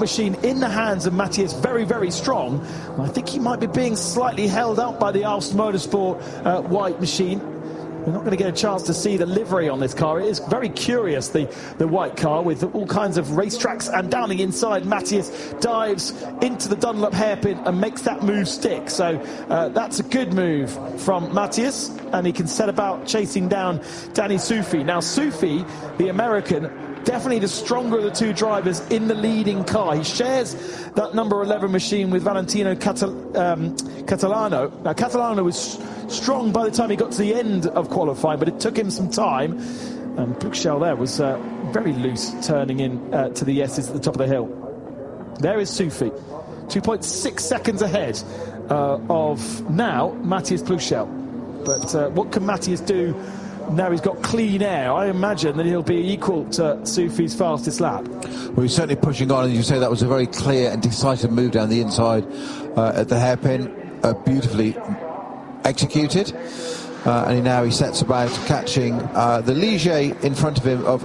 machine in the hands of Matthias, very, very strong. And I think he might be being slightly held up by the Alst Motorsport white machine. We're not going to get a chance to see the livery on this car. It is very curious, the white car, with all kinds of racetracks. And down the inside, Matthias dives into the Dunlop hairpin and makes that move stick. So that's a good move from Matthias, and he can set about chasing down Danny Soufi. Now, Soufi, the American, definitely the stronger of the two drivers in the leading car. He shares that number 11 machine with Valentino Catalano. Now, Catalano was strong by the time he got to the end of qualifying, but it took him some time. And Puchel there was very loose, turning in to the S's at the top of the hill. There is Soufi, 2.6 seconds ahead of now Matthias Puchel. But what can Matthias do now he's got clean air? I imagine that he'll be equal to Soufi's fastest lap. Well, he's certainly pushing on, and you say that was a very clear and decisive move down the inside at the hairpin, beautifully executed. And now he sets about catching the Ligier in front of him of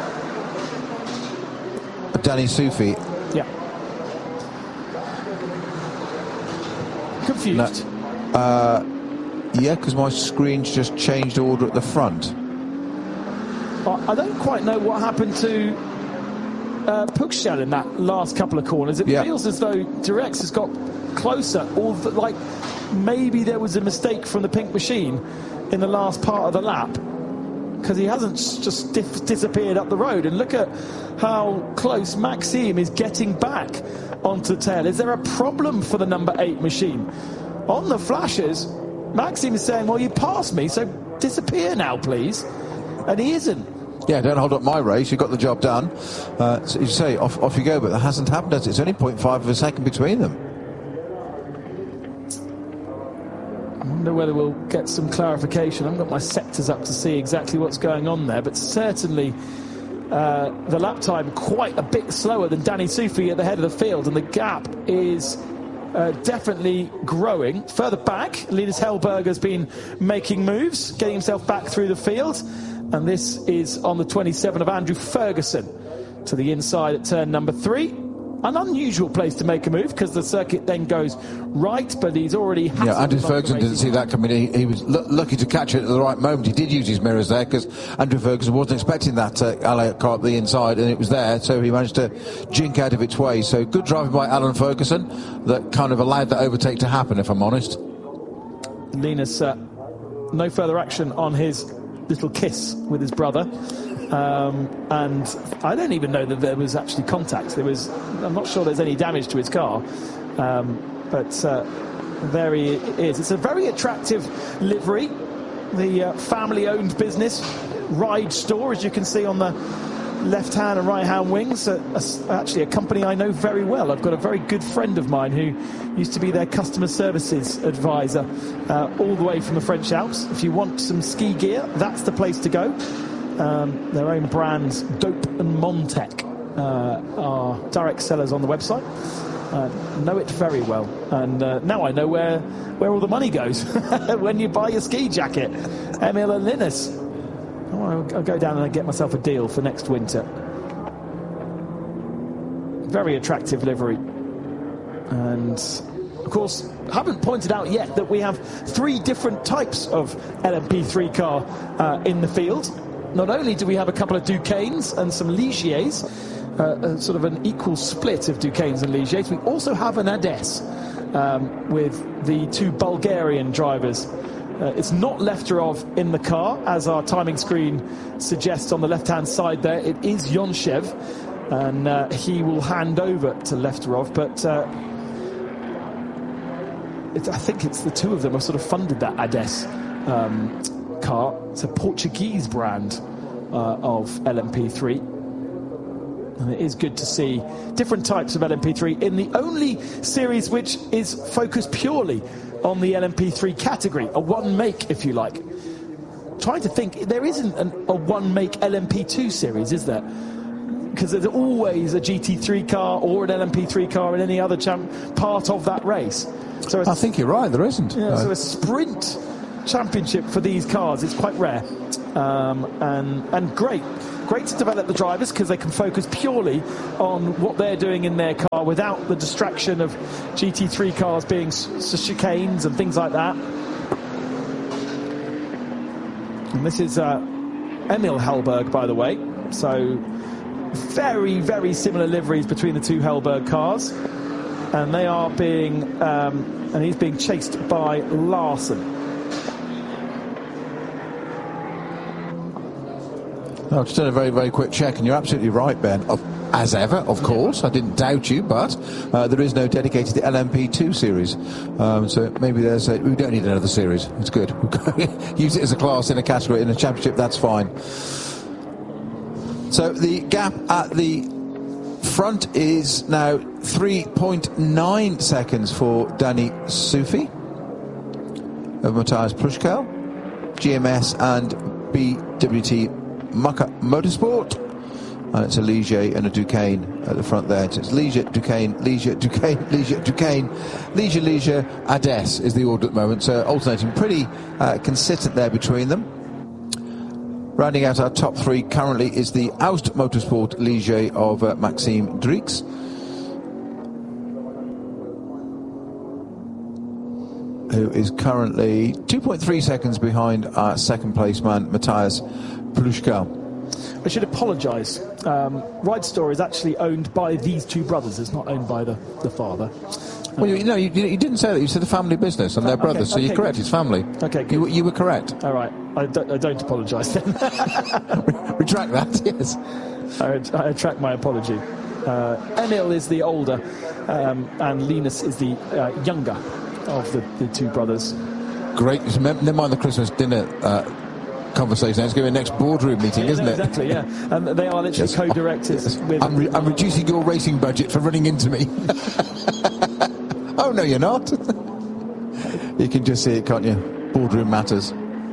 Danny Soufi. Yeah. Confused. No. Yeah, because my screen's just changed order at the front. I don't quite know what happened to Puchel in that last couple of corners. It feels as though Durex has got closer, or like maybe there was a mistake from the pink machine in the last part of the lap, because he hasn't just disappeared up the road. And look at how close Maxime is getting back onto the tail. Is there a problem for the number 8 machine? On the flashes, Maxime is saying, well, you passed me, so disappear now, please. And he isn't. Yeah, don't hold up my race. You got the job done. So you say, off you go. But that hasn't happened, has it? It's only 0.5 of a second between them. I wonder whether we'll get some clarification. I haven't got my sectors up to see exactly what's going on there. But certainly the lap time quite a bit slower than Danny Soufi at the head of the field. And the gap is definitely growing. Further back, Linus Hellberg has been making moves, getting himself back through the field. And this is on the 27 of Andrew Ferguson to the inside at turn number 3. An unusual place to make a move, because the circuit then goes right, but he's already... Yeah, Andrew Ferguson didn't see that coming. He was lucky to catch it at the right moment. He did use his mirrors there, because Andrew Ferguson wasn't expecting that Elliott car up the inside, and it was there, so he managed to jink out of its way. So good driving by Alan Ferguson that kind of allowed that overtake to happen, if I'm honest. Linus, no further action on his little kiss with his brother. And I don't even know that there was actually contact. I'm not sure there's any damage to his car, but there he is. It's a very attractive livery. The family-owned business, Ride Store, as you can see on the left-hand and right-hand wings. Actually, a company I know very well. I've got a very good friend of mine who used to be their customer services advisor all the way from the French Alps. If you want some ski gear, that's the place to go. Their own brands, Dope and Montec, are direct sellers on the website. Know it very well, and now I know where all the money goes when you buy your ski jacket. Emil and Linus. I'll go down and get myself a deal for next winter. Very attractive livery. And of course, haven't pointed out yet that we have 3 different types of LMP3 car in the field. Not only do we have a couple of Duquesnes and some Ligiers, sort of an equal split of Duquesnes and Ligiers, we also have an Ades with the 2 Bulgarian drivers. It's not Lefterov in the car, as our timing screen suggests on the left-hand side there. It is Yonshev, and he will hand over to Lefterov, but I think it's the 2 of them have sort of funded that Ades car. It's a Portuguese brand of LMP3, and it is good to see different types of LMP3 in the only series which is focused purely on the LMP3 category, a one make, if you like. Trying to think, there isn't a one make LMP2 series, is there? Because there's always a GT3 car or an LMP3 car in any other part of that race. So I think you're right, there isn't. Yeah, so a sprint championship for these cars is quite rare, and great great to develop the drivers because they can focus purely on what they're doing in their car without the distraction of GT3 cars being chicanes and things like that. And this is Emil Hellberg, by the way. So very, very similar liveries between the two Hellberg cars. And they are being, and he's being chased by Larson. I've just done a very, very quick check, and you're absolutely right, Ben. As ever, of course, I didn't doubt you, but there is no dedicated LMP2 series. So maybe we don't need another series. It's good. Use it as a class in a category, in a championship, that's fine. So the gap at the front is now 3.9 seconds for Danny Soufi of Matthias Pruschkel, GMS and BWT Motorsport, and it's a Ligier and a Duqueine at the front there. So it's Ligier, Duqueine, Ligier, Duqueine, Ligier, Duqueine, Ligier, Ligier, Ades is the order at the moment. So alternating pretty consistent there between them. Rounding out our top three currently is the Aust Motorsport Ligier of Maxime Drix. Who is currently 2.3 seconds behind our second place man, Matthias Pruschkel. I should apologise. Ride Store is actually owned by these two brothers. It's not owned by the father. Well, you didn't say that. You said a family business and they're brothers, so you're correct. Good. It's family. Okay, good. You were correct. All right. I don't apologise then. Retract that, yes. I retract my apology. Emil is the older, and Linus is the younger of the two brothers. Great. Never mind the Christmas dinner conversation. It's going to be a next boardroom meeting, isn't it? Exactly, yeah. And they are literally co-directors. Yes. With I'm reducing your racing budget for running into me. Oh, no, you're not. You can just see it, can't you? Boardroom matters.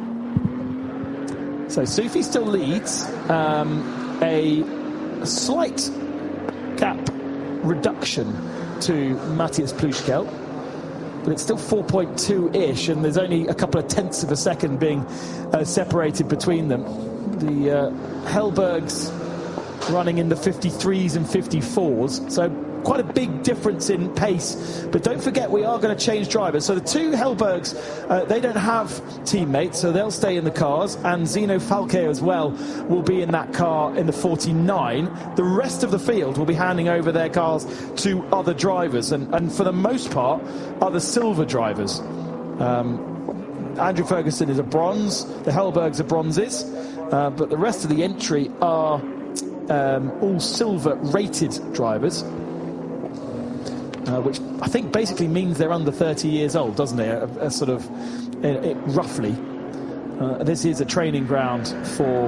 So Soufi still leads. A slight gap reduction to Matthias Pruschkel, but it's still 4.2-ish, and there's only a couple of tenths of a second being separated between them. The Hellbergs running in the 53s and 54s, so quite a big difference in pace. But don't forget, we are going to change drivers. So the two Hellbergs, they don't have teammates, so they'll stay in the cars, and Zeno Falque as well will be in that car in the 49. The rest of the field will be handing over their cars to other drivers, and for the most part, other silver drivers. Andrew Ferguson is a bronze, the Hellbergs are bronzes, but the rest of the entry are all silver rated drivers. Which I think basically means they're under 30 years old, doesn't it? Roughly. This is a training ground for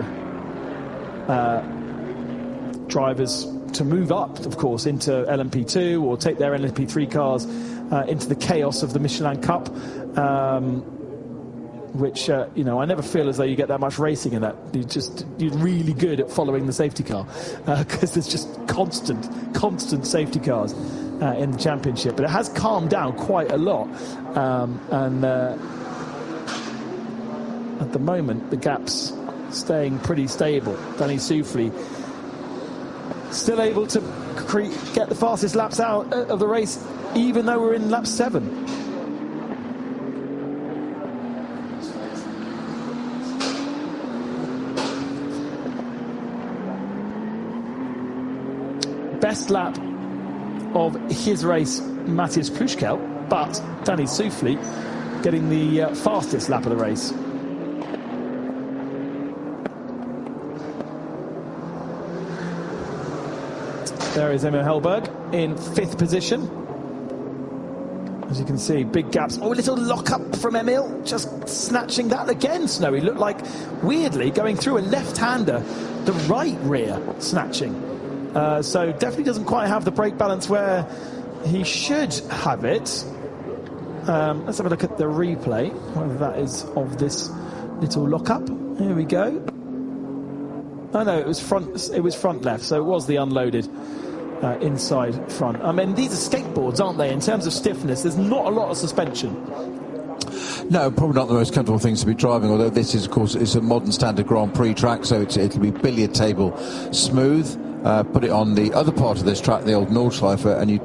drivers to move up, of course, into LMP2 or take their LMP3 cars into the chaos of the Michelin Cup, which, I never feel as though you get that much racing in that. You're really good at following the safety car because there's just constant safety cars in the championship. But it has calmed down quite a lot, and at the moment the gap's staying pretty stable. Danny Soufi still able to get the fastest laps out of the race, even though we're in lap 7. Best lap of his race, Matthias Pruschkel, but Danny Soufi getting the fastest lap of the race. There is Emil Hellberg in 5th position. As you can see, big gaps. Oh, a little lock-up from Emil, just snatching that again, Snowy. Looked like, weirdly, going through a left-hander, the right rear snatching. So definitely doesn't quite have the brake balance where he should have it. Let's have a look at the replay, whether that is of this little lock-up. Here we go. Oh no, it was front left, so it was the unloaded inside front. I mean, these are skateboards, aren't they? In terms of stiffness, there's not a lot of suspension. No, probably not the most comfortable things to be driving, although this is, of course, it's a modern standard Grand Prix track, so it'll be billiard table smooth. Put it on the other part of this track, the old Nordschleife, and you